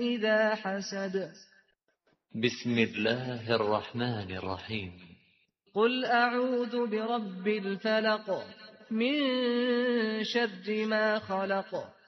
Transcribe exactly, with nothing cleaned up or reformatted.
إذا حسد بسم الله الرحمن الرحيم قل أعوذ برب الفلق من شر ما خلق